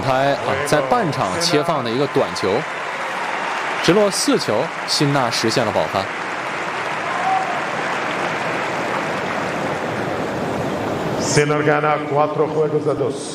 胎啊，在半场切放的一个短球，直落4球，辛纳实现了保发。 Senar gana 4 juegos a 2.